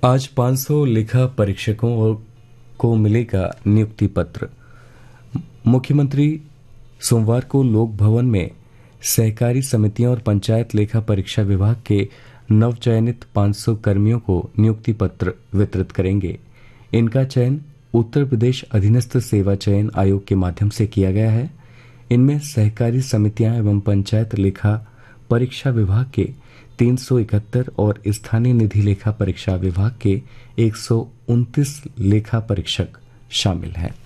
आज 500 लेखा परीक्षकों को मिलेगा नियुक्ति पत्र। मुख्यमंत्री सोमवार को लोक भवन में सहकारी समितियों और पंचायत लेखा परीक्षा विभाग के नवचयनित 500 कर्मियों को नियुक्ति पत्र वितरित करेंगे। इनका चयन उत्तर प्रदेश अधीनस्थ सेवा चयन आयोग के माध्यम से किया गया है। इनमें सहकारी समितियां एवं पंचायत लेखा परीक्षा विभाग के 371 और स्थानीय निधि लेखा परीक्षा विभाग के 129 लेखा परीक्षक शामिल हैं।